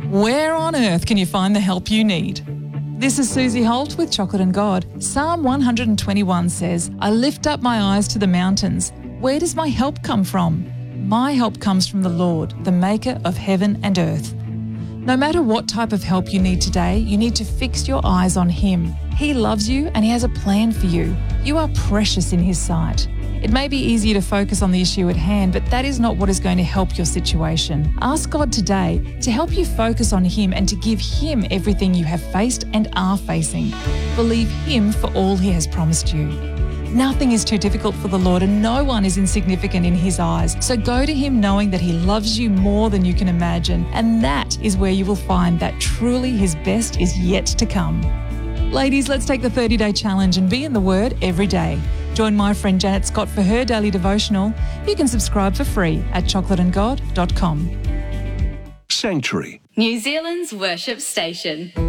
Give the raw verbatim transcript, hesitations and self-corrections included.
Where on earth can you find the help you need? This is Susie Holt with Chocolate and God. Psalm one hundred twenty-one says, I lift up my eyes to the mountains. Where does my help come from? My help comes from the Lord, the maker of heaven and earth. No matter what type of help you need today, you need to fix your eyes on Him. He loves you and He has a plan for you. You are precious in His sight. It may be easier to focus on the issue at hand, but that is not what is going to help your situation. Ask God today to help you focus on Him and to give Him everything you have faced and are facing. Believe Him for all He has promised you. Nothing is too difficult for the Lord, and no one is insignificant in His eyes. So go to Him knowing that He loves you more than you can imagine, and that is where you will find that truly His best is yet to come. Ladies, let's take the thirty-day challenge and be in the Word every day. Join my friend Janet Scott for her daily devotional. You can subscribe for free at chocolate and god dot com. Sanctuary, New Zealand's worship station.